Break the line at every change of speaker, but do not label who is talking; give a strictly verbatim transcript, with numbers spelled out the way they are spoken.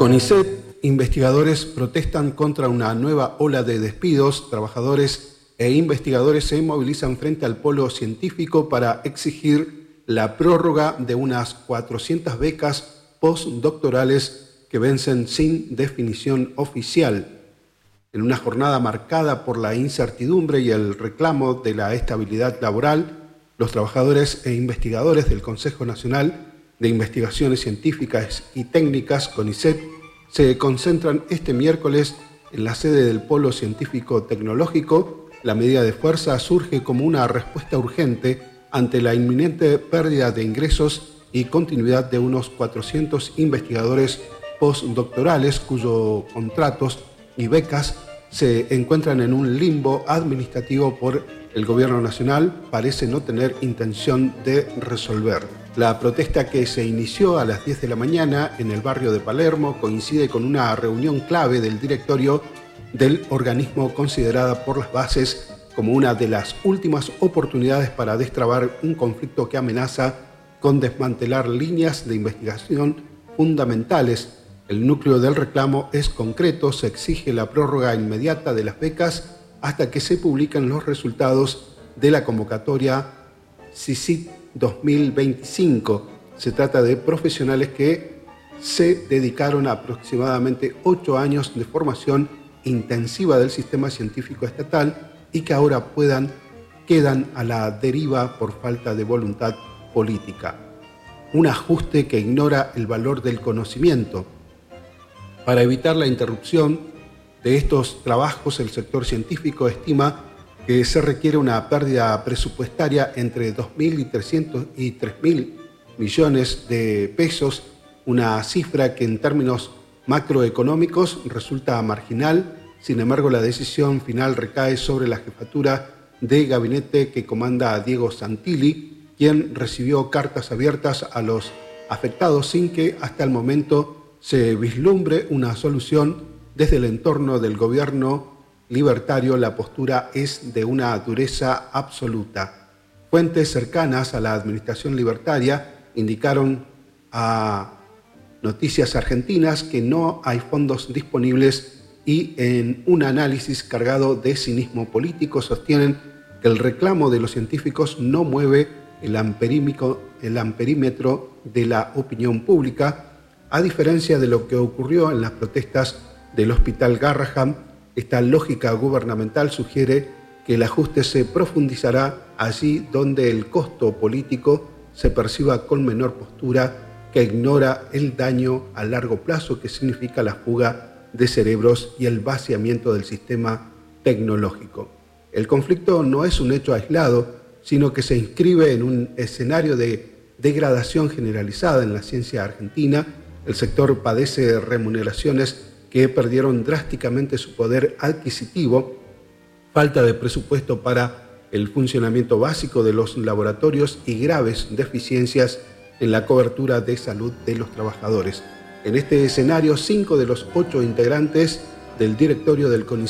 CONICET, investigadores protestan contra una nueva ola de despidos. Trabajadores e investigadores se movilizan frente al polo científico para exigir la prórroga de unas cuatrocientas becas postdoctorales que vencen sin definición oficial. En una jornada marcada por la incertidumbre y el reclamo de la estabilidad laboral, los trabajadores e investigadores del Consejo Nacional de Investigaciones Científicas y Técnicas, CONICET, se concentran este miércoles en la sede del Polo Científico Tecnológico. La medida de fuerza surge como una respuesta urgente ante la inminente pérdida de ingresos y continuidad de unos cuatrocientos investigadores postdoctorales cuyos contratos y becas se encuentran en un limbo administrativo por el Gobierno Nacional parece no tener intención de resolver. La protesta, que se inició a las diez de la mañana en el barrio de Palermo, coincide con una reunión clave del directorio del organismo considerada por las bases como una de las últimas oportunidades para destrabar un conflicto que amenaza con desmantelar líneas de investigación fundamentales. El núcleo del reclamo es concreto: se exige la prórroga inmediata de las becas hasta que se publiquen los resultados de la convocatoria C I C I T dos mil veinticinco. Se trata de profesionales que se dedicaron a aproximadamente ocho años de formación intensiva del sistema científico estatal y que ahora puedan, quedan a la deriva por falta de voluntad política. Un ajuste que ignora el valor del conocimiento. Para evitar la interrupción de estos trabajos, el sector científico estima que se requiere una pérdida presupuestaria entre dos mil y trescientos y tres mil millones de pesos, una cifra que en términos macroeconómicos resulta marginal. Sin embargo, la decisión final recae sobre la jefatura de gabinete que comanda Diego Santilli, quien recibió cartas abiertas a los afectados sin que hasta el momento se vislumbre una solución. Desde el entorno del gobierno libertario, la postura es de una dureza absoluta. Fuentes cercanas a la administración libertaria indicaron a Noticias Argentinas que no hay fondos disponibles y, en un análisis cargado de cinismo político, sostienen que el reclamo de los científicos no mueve el amperímetro, el amperímetro de la opinión pública. A diferencia de lo que ocurrió en las protestas del Hospital Garrahan, esta lógica gubernamental sugiere que el ajuste se profundizará allí donde el costo político se perciba con menor postura, que ignora el daño a largo plazo que significa la fuga de cerebros y el vaciamiento del sistema tecnológico. El conflicto no es un hecho aislado, sino que se inscribe en un escenario de degradación generalizada en la ciencia argentina. El sector padece remuneraciones que perdieron drásticamente su poder adquisitivo, falta de presupuesto para el funcionamiento básico de los laboratorios y graves deficiencias en la cobertura de salud de los trabajadores. En este escenario, cinco de los ocho integrantes del directorio del CONICET